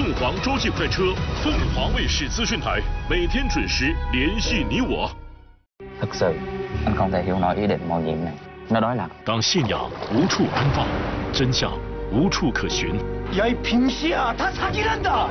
凤凰洲际快车，凤凰卫视资讯台，每天准时联系你我。 Thực sự, anh không thể hiểu nổi ý định mạo nhiệm này. Nó nói là 当信仰无处安放，真相无处可寻。 야, 이 빙시야, 다 사기란다!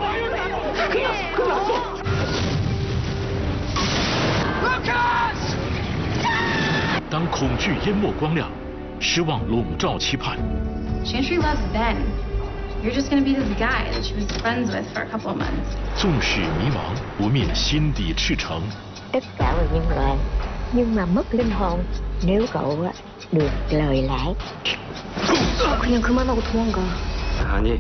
当恐惧淹没光亮，失望笼罩期盼。 Chantry loves Ben. You're just gonna be this guy that she was friends with for a couple of months. 纵使迷茫，不灭心底赤诚。 Tất cả là nhân loại, nhưng mà mất linh hồn nếu cậu được lời lẽ. 그냥 그만하고 도망가. 아니,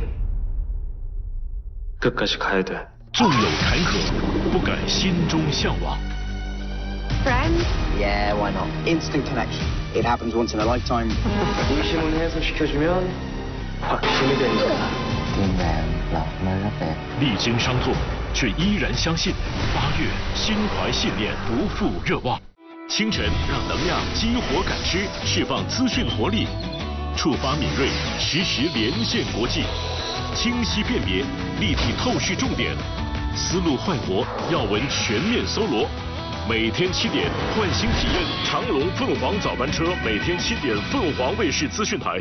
끝까지 가야 돼. 纵有坎坷，不改心中向往。 Friends? Yeah, why not? Instant connection. It happens once in a lifetime. 의심을 해소시켜주면 확신이 되는 거야. tim mẹ lọt nơi rất đẹp. 历经伤痛，却依然相信8月心怀信念，不负热望。清晨让能量激活感知，释放资讯活力，触发敏锐，实时连线国际，清晰辨别，立体透视重点，思路焕活，要闻全面搜罗。每天7点，唤醒体验长龙凤凰早班车，每天7点，凤凰卫视资讯台。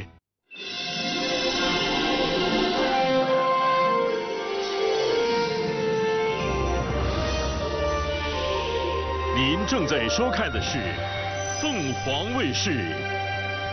您正在收看的是凤凰卫视